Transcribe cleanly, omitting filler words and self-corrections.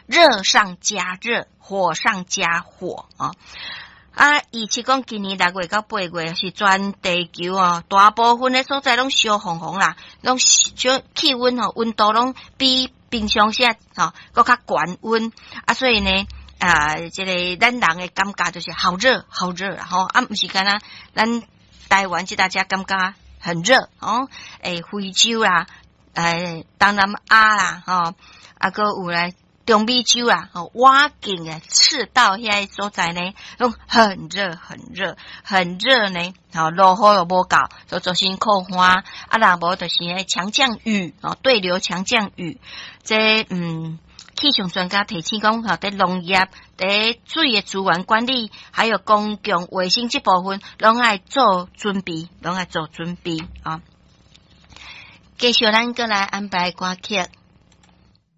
热上加热，火上加火以前讲今年6月到8月是全地球大部分的所在拢烧红红啦，拢气温温度拢比平常时搁较高温所以呢这个咱人的感觉就是好热好热啦不是干那咱台湾这大家感觉很热非洲啦东南亚啦还有来中美洲啦挖境的赤道遐所在呢拢很热很热很热呢落雨又无够就造成酷花若无就是强降雨对流强降雨这气象专家提醒讲在农业在水的资源管理还有公共卫生这部分拢要做准备继续咱再来安排歌曲